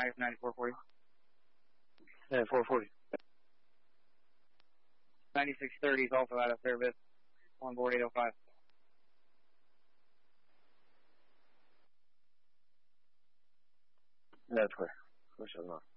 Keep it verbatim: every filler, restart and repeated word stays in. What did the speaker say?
guys, ninety-four forty. ninety-four forty. ninety-six thirty is also out of service. On board eight oh five. That's clear. Push on off.